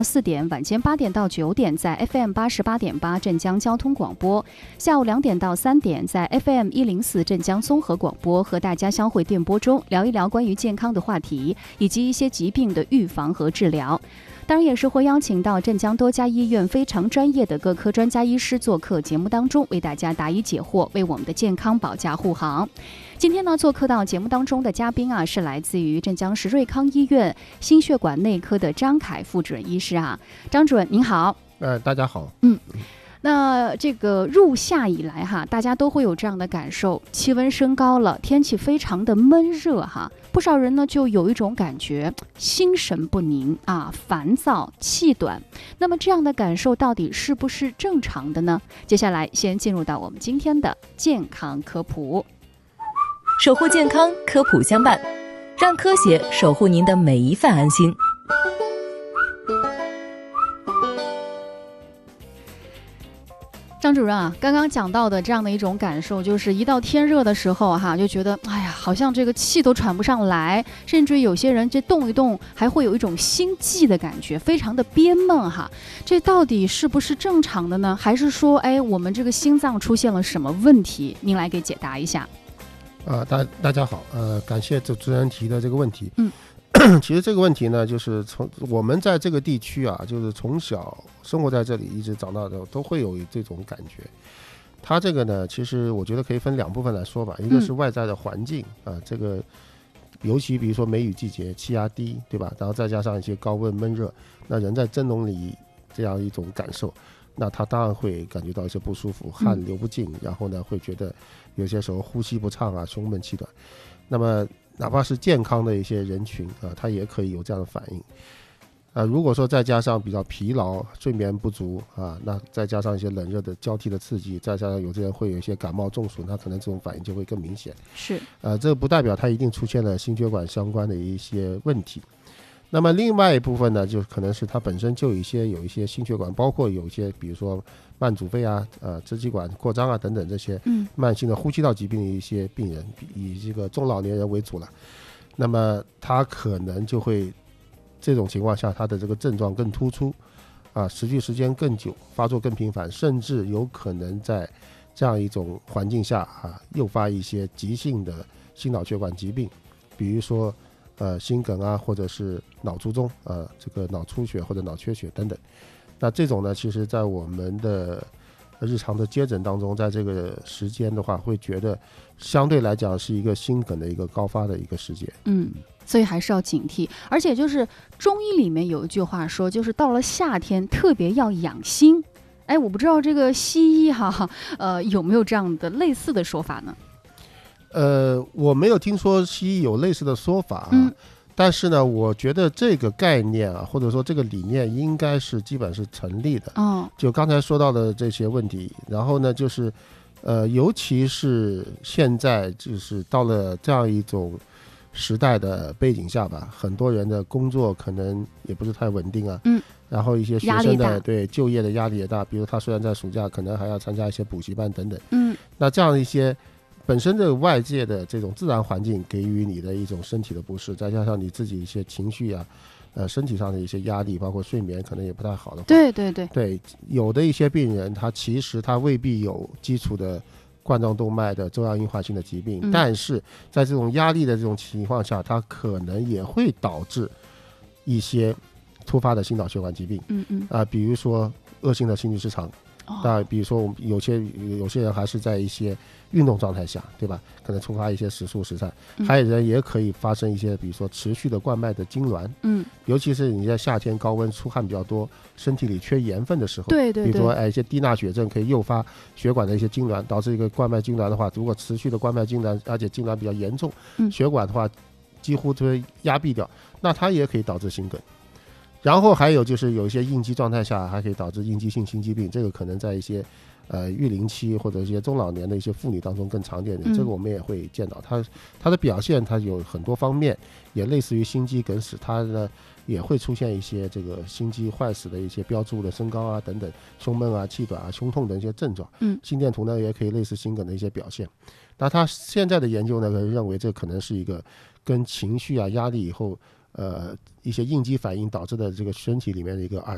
4点，晚间8点到9点在 FM 88.8镇江交通广播，下午2点到3点在 FM 104镇江综合广播，和大家相会电波中聊一聊关于健康的话题，以及一些疾病的预防和治疗。当然也是会邀请到镇江多家医院非常专业的各科专家医师做客节目当中，为大家答疑解惑，为我们的健康保驾护航。今天呢，做客到节目当中的嘉宾啊，是来自于镇江市瑞康医院心血管内科的张凯副主任医师啊。张主任您好。 大家好。 那这个入夏以来哈，大家都会有这样的感受，气温升高了，天气非常的闷热哈，不少人呢就有一种感觉，心神不宁啊，烦躁、气短。那么这样的感受到底是不是正常的呢？接下来先进入到我们今天的健康科普。 守护健康，科普相伴，让科学守护您的每一份安心。 张主任啊，刚刚讲到的这样的一种感受，就是一到天热的时候哈，就觉得哎呀，好像这个气都喘不上来，甚至有些人这动一动还会有一种心悸的感觉，非常的憋闷哈。这到底是不是正常的呢？还是说，我们这个心脏出现了什么问题？您来给解答一下。 大家好，感谢主持人提的这个问题。其实这个问题呢，就是从我们在这个地区啊，就是从小生活在这里一直长大的，都会有这种感觉。它这个呢，其实我觉得可以分2部分来说吧。一个是外在的环境这个尤其比如说梅雨季节，气压低，对吧？然后再加上一些高温闷热，那人在蒸笼里这样一种感受，那他当然会感觉到一些不舒服，汗流不尽，然后呢会觉得有些时候呼吸不畅啊，胸闷气短。那么哪怕是健康的一些人群他也可以有这样的反应如果说再加上比较疲劳、睡眠不足那再加上一些冷热的交替的刺激，再加上有些人会有一些感冒中暑，那可能这种反应就会更明显。 是这不代表他一定出现了心血管相关的一些问题。那么另外一部分呢，就可能是它本身就有一些心血管，包括有一些比如说慢阻肺支气管扩张等等这些慢性的呼吸道疾病的一些病人，以这个中老年人为主了。那么他可能就会这种情况下，他的这个症状更突出持续时间更久，发作更频繁，甚至有可能在这样一种环境下诱发一些急性的心脑血管疾病，比如说心梗或者是脑卒中这个脑出血或者脑缺血等等。那这种呢，其实在我们的日常的接诊当中，在这个时间的话，会觉得相对来讲是一个心梗的一个高发的一个时间。 所以还是要警惕。而且就是中医里面有一句话说，就是到了夏天特别要养心。我不知道这个西医有没有这样的类似的说法呢？ 我没有听说西医有类似的说法但是呢，我觉得这个概念或者说这个理念应该是基本是成立的。就刚才说到的这些问题，然后呢，就是尤其是现在就是到了这样一种时代的背景下吧，很多人的工作可能也不是太稳定然后一些学生的对就业的压力也大，比如他虽然在暑假可能还要参加一些补习班等等那这样一些本身这个外界的这种自然环境给予你的一种身体的不适，再加上你自己一些情绪身体上的一些压力，包括睡眠可能也不太好的话，对，有的一些病人他其实他未必有基础的冠状动脉的粥样硬化性的疾病但是在这种压力的这种情况下，他可能也会导致一些突发的心脑血管疾病比如说恶性的心律失常比如说我们有些人还是在一些运动状态下，对吧？可能触发一些时速时颤还有人也可以发生一些比如说持续的冠脉的痉挛尤其是你在夏天高温出汗比较多，身体里缺盐分的时候， 对比如说一些低钠血症可以诱发血管的一些痉挛，导致一个冠脉痉挛的话，如果持续的冠脉痉挛，而且痉挛比较严重血管的话几乎都会压闭掉，那它也可以导致心梗。然后还有就是有一些应激状态下还可以导致应激性心肌病，这个可能在一些育龄期或者一些中老年的一些妇女当中更常见的这个我们也会见到它的表现，它有很多方面，也类似于心肌梗死，它呢也会出现一些这个心肌坏死的一些标志物的升高等等，胸闷气短胸痛等一些症状心电图呢也可以类似心梗的一些表现。那它现在的研究呢认为这可能是一个跟情绪压力以后一些应激反应导致的这个身体里面的一个